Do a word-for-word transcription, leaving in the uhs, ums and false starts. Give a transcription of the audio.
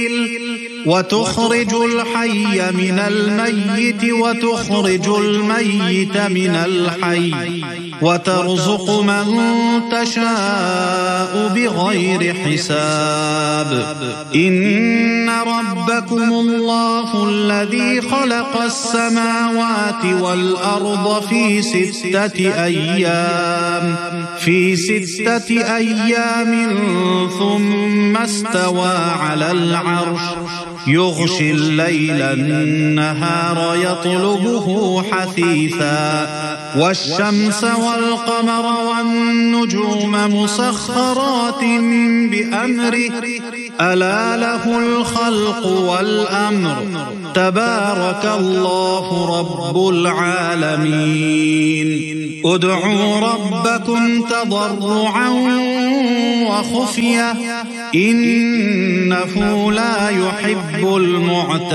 وتخرج الحي من الميت وتخرج الميت من الحي وترزق من تشاء بغير حساب. إن ربكم الله الذي خلق السماوات والأرض في ستة أيام في ستة أيام ثم استوى على العرش يغشي الليل النهار يطلبه حثيثا والشمس والقمر والنجوم مسخرات بأمره ألا له الخلق والأمر تبارك الله رب العالمين. ادعوا ربكم تضرعا وخفية إنه لا يحب المعتدين.